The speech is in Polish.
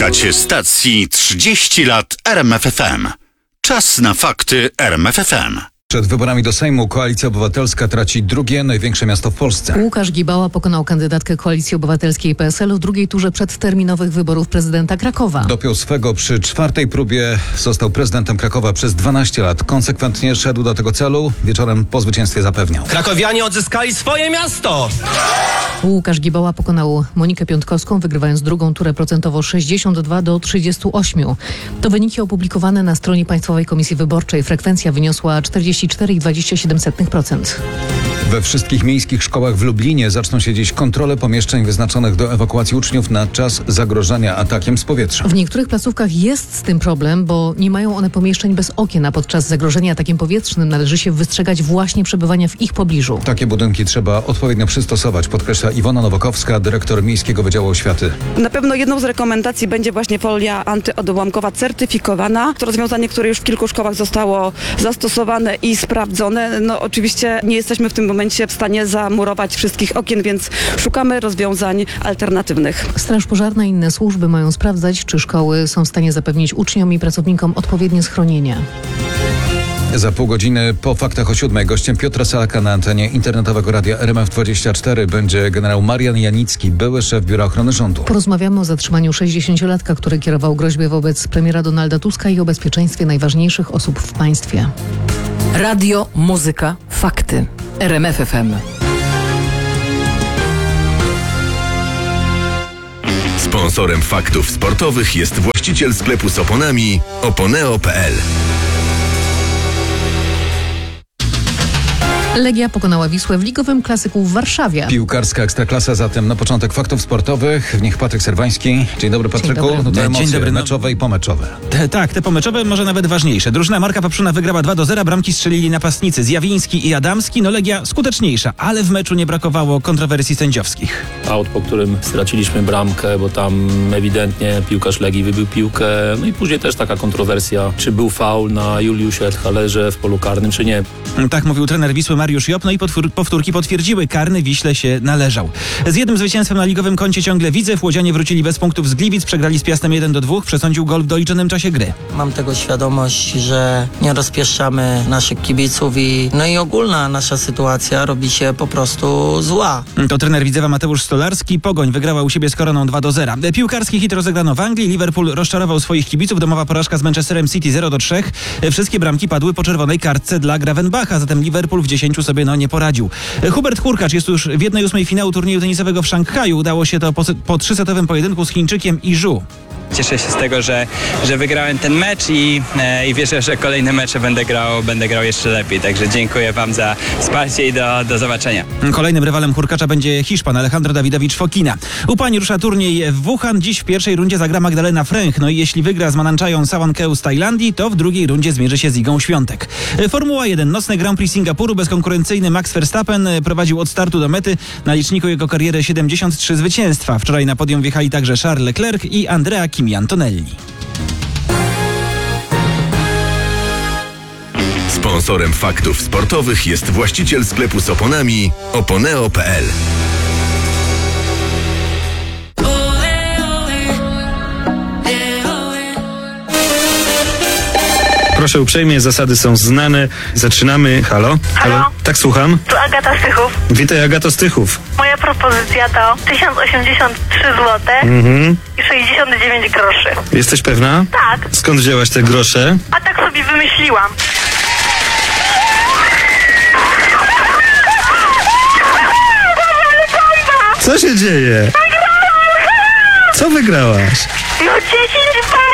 Słuchacie stacji 30 lat RMF FM. Czas na fakty RMF FM. Przed wyborami do Sejmu Koalicja Obywatelska traci drugie największe miasto w Polsce. Łukasz Gibała pokonał kandydatkę Koalicji Obywatelskiej PSL w drugiej turze przedterminowych wyborów prezydenta Krakowa. Dopiął swego przy czwartej próbie, został prezydentem Krakowa przez 12 lat. Konsekwentnie szedł do tego celu. Wieczorem po zwycięstwie zapewniał: krakowianie odzyskali swoje miasto! Łukasz Gibała pokonał Monikę Piątkowską, wygrywając drugą turę procentowo 62-38. To wyniki opublikowane na stronie Państwowej Komisji Wyborczej. Frekwencja wyniosła 44,27%. We wszystkich miejskich szkołach w Lublinie zaczną się dziś kontrole pomieszczeń wyznaczonych do ewakuacji uczniów na czas zagrożenia atakiem z powietrza. W niektórych placówkach jest z tym problem, bo nie mają one pomieszczeń bez okien, a podczas zagrożenia atakiem powietrznym należy się wystrzegać właśnie przebywania w ich pobliżu. Takie budynki trzeba odpowiednio przystosować, podkreśla Iwona Nowakowska, dyrektor Miejskiego Wydziału Oświaty. Na pewno jedną z rekomendacji będzie właśnie folia antyodłamkowa certyfikowana. To rozwiązanie, które już w kilku szkołach zostało zastosowane i sprawdzone. No oczywiście nie jesteśmy w tym momencie w stanie zamurować wszystkich okien, więc szukamy rozwiązań alternatywnych. Straż Pożarna i inne służby mają sprawdzać, czy szkoły są w stanie zapewnić uczniom i pracownikom odpowiednie schronienie. Za pół godziny po faktach o 7 gościem Piotra Salaka na antenie internetowego radia RMF24 będzie generał Marian Janicki, były szef Biura Ochrony Rządu. Porozmawiamy o zatrzymaniu 60-latka, który kierował groźbę wobec premiera Donalda Tuska i o bezpieczeństwie najważniejszych osób w państwie. Radio, muzyka, fakty. RMF FM. Sponsorem faktów sportowych jest właściciel sklepu z oponami Oponeo.pl. Legia pokonała Wisłę w ligowym klasyku w Warszawie. Piłkarska Ekstraklasa zatem na początek faktów sportowych. W nich Patryk Serwański. Dzień dobry, Patryku. Dzień dobry. Te emocje Dzień dobry. meczowe i pomeczowe. Te pomeczowe może nawet ważniejsze. Drużyna Marka Papszuna wygrała 2-0, bramki strzelili napastnicy Zjawiński i Adamski. Legia skuteczniejsza, ale w meczu nie brakowało kontrowersji sędziowskich. Aut, po którym straciliśmy bramkę, bo tam ewidentnie piłkarz Legii wybił piłkę. No i później też taka kontrowersja, czy był faul na Juliusie Edhalerze w polu karnym, czy nie. Tak mówił trener Wisły Mariusz Jop, no i powtórki potwierdziły, karny Wiśle się należał. Z jednym zwycięstwem na ligowym koncie ciągle Widzew. Łodzianie wrócili bez punktów z Gliwic, przegrali z Piastem 1-2, przesądził gol w doliczonym czasie gry. Mam tego świadomość, że nie rozpieszczamy naszych kibiców i ogólna nasza sytuacja robi się po prostu zła. To trener Widzewa Mateusz Stolarski. Pogoń wygrała u siebie z Koroną 2-0. Piłkarski hit rozegrano w Anglii. Liverpool rozczarował swoich kibiców. Domowa porażka z Manchesterem City 0-3. Wszystkie bramki padły po czerwonej kartce dla Gravenbacha, zatem Liverpool w 10 sobie nie poradził. Hubert Hurkacz jest już w 1/8 finału turnieju tenisowego w Szanghaju. Udało się to po 3-setowym pojedynku z Chińczykiem i Zhu. Cieszę się z tego, że wygrałem ten mecz i wierzę, że kolejne mecze będę grał jeszcze lepiej. Także dziękuję wam za wsparcie i do zobaczenia. Kolejnym rywalem Hurkacza będzie Hiszpan Alejandro Dawidowicz Fokina. U pań rusza turniej w Wuhan. Dziś w pierwszej rundzie zagra Magdalena Fręch. No i jeśli wygra z Mananchają Sawankeu z Tajlandii, to w drugiej rundzie zmierzy się z Igą Świątek. Formuła 1. Nocny Grand Prix Singapuru. Bezkonkurencyjny Max Verstappen prowadził od startu do mety. Na liczniku jego kariery 73 zwycięstwa. Wczoraj na podium wjechali także Charles Leclerc i Andrea Kimi Antonelli. Sponsorem faktów sportowych jest właściciel sklepu z oponami Oponeo.pl. Proszę uprzejmie, zasady są znane. Zaczynamy. Halo? Halo? Tak, słucham. Tu Agata Stychów. Witaj, Agato Stychów. Moja propozycja to 1083 zł i 69 groszy. Jesteś pewna? Tak. Skąd wzięłaś te grosze? A tak sobie wymyśliłam. Co się dzieje? Co wygrałaś? No 10